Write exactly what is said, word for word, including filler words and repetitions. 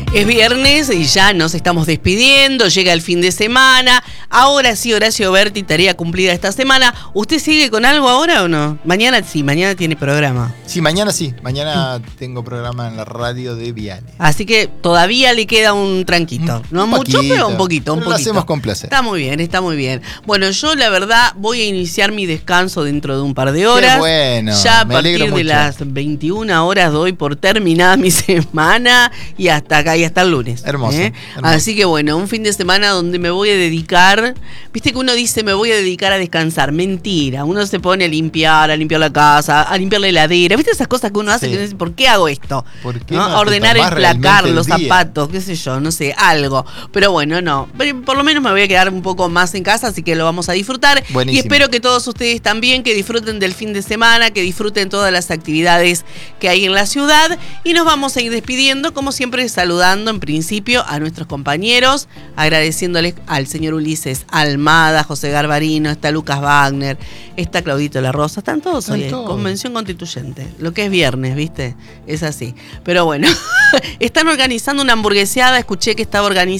Es viernes y ya nos estamos despidiendo, llega el fin de semana. Ahora sí, Horacio Berti, tarea cumplida esta semana. ¿Usted sigue con algo ahora o no? Mañana sí, mañana tiene programa. Sí, mañana sí. Mañana tengo programa en la radio de Viale. Así que todavía le queda un tranquito. No un mucho, poquito, pero un poquito, un pero poquito. Lo hacemos con placer. Está muy bien, está muy bien. Bueno, yo la verdad voy a iniciar mi descanso dentro de un par de horas. Qué bueno. Ya a me partir de mucho. las veintiuna horas doy por terminada mi semana y hasta acá y hasta el lunes. Hermoso, ¿eh? hermoso. Así que bueno, un fin de semana donde me voy a dedicar. Viste que uno dice me voy a dedicar a descansar. Mentira. Uno se pone a limpiar, a limpiar la casa, a limpiar la heladera. ¿Viste esas cosas que uno hace Sí. que uno dice, ¿por qué hago esto? ¿Por qué ¿no? no te Ordenar el tomás placar, realmente el los día? zapatos, qué sé yo, no sé, algo. Pero bueno, no. Por lo menos me voy a quedar un poco más en casa, así que lo vamos a disfrutar. Buenísimo. Y espero que todos ustedes también, que disfruten del fin de semana, que disfruten todas las actividades que hay en la ciudad. Y nos vamos a ir despidiendo, como siempre, saludando en principio a nuestros compañeros, agradeciéndoles al señor Ulises Almada, José Garbarino, está Lucas Wagner, está Claudito La Rosa, están todos Están hoy, todos. Convención Constituyente. Lo que es viernes, ¿viste? Es así. Pero bueno, están organizando una hamburgueseada, escuché que estaba organizando.